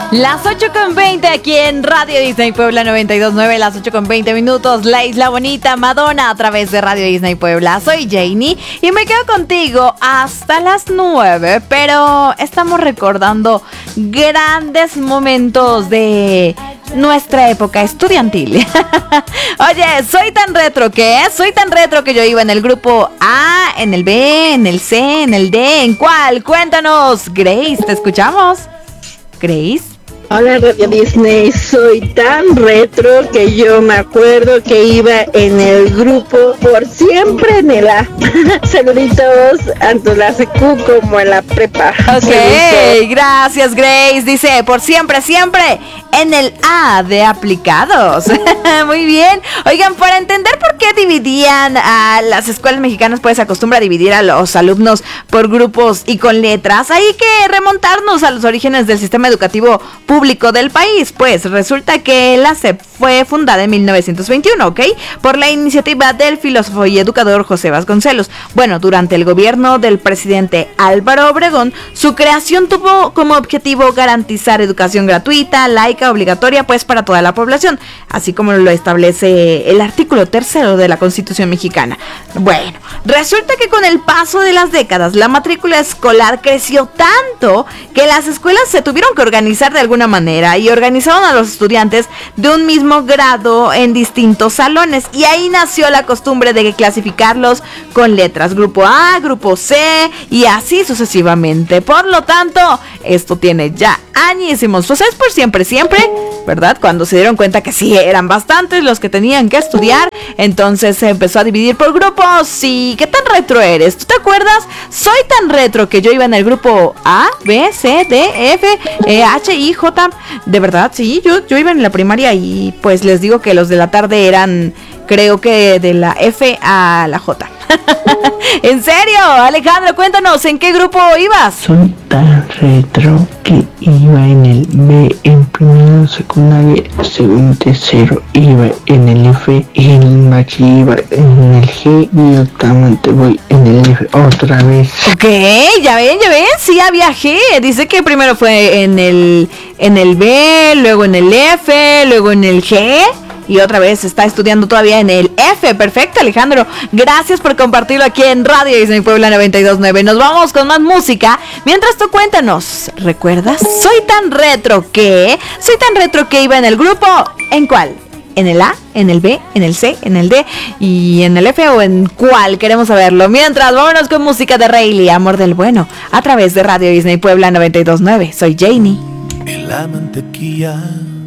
Las 8:20 aquí en Radio Disney Puebla 92.9, las 8:20, La Isla Bonita, Madonna a través de Radio Disney Puebla. Soy Janie y me quedo contigo hasta las 9, pero estamos recordando grandes momentos de nuestra época estudiantil. Oye, soy tan retro que yo iba en el grupo A, en el B, en el C, en el D. ¿En cuál? Cuéntanos, Grace, te escuchamos. Grace. Hola Radio Disney, soy tan retro que yo me acuerdo que iba en el grupo Por Siempre en el A. Saluditos, tanto en la secu como en la prepa. Ok, Saluditos. Gracias Grace, dice por siempre en el A de aplicados. Muy bien. Oigan, para entender por qué dividían a las escuelas mexicanas, pues se acostumbra a dividir a los alumnos por grupos y con letras. Hay que remontarnos a los orígenes del sistema educativo público del país. Pues resulta que la SEP fue fundada en 1921, ¿ok? Por la iniciativa del filósofo y educador José Vasconcelos. Bueno, durante el gobierno del presidente Álvaro Obregón, su creación tuvo como objetivo garantizar educación gratuita, laica, obligatoria, pues para toda la población, así como lo establece el artículo 3 de la Constitución mexicana. Bueno, resulta que con el paso de las décadas, la matrícula escolar creció tanto que las escuelas se tuvieron que organizar de alguna manera y organizaron a los estudiantes de un mismo grado en distintos salones, y ahí nació la costumbre de clasificarlos con letras, grupo A, grupo C y así sucesivamente. Por lo tanto, esto tiene ya añísimos, pues es por siempre, ¿verdad? Cuando se dieron cuenta que sí, eran bastantes los que tenían que estudiar, entonces se empezó a dividir por grupos. ¿Y qué tan retro eres? ¿Tú te acuerdas? Soy tan retro que yo iba en el grupo A, B, C, D, F, H, I, J. De verdad, sí, yo iba en la primaria y pues les digo que los de la tarde eran, creo que de la F a la J. ¿En serio? Alejandro, cuéntanos, ¿en qué grupo ibas? Soy tan retro que iba en el B en primero, secundaria, segundo, tercero, iba en el F, y en el machi iba en el G, y actualmente voy en el F otra vez. Ok, ya ven, sí había G. Dice que primero fue en el B, luego en el F, luego en el G, y otra vez está estudiando todavía en el F. Perfecto, Alejandro. Gracias por compartirlo aquí en Radio Disney Puebla 92.9. Nos vamos con más música. Mientras tú cuéntanos, ¿recuerdas? Soy tan retro que iba en el grupo. ¿En cuál? ¿En el A? ¿En el B? ¿En el C? ¿En el D? ¿Y en el F o en cuál? Queremos saberlo. Mientras, vámonos con música de Rayleigh, Amor del Bueno, a través de Radio Disney Puebla 92.9. Soy Janie. En la mantequilla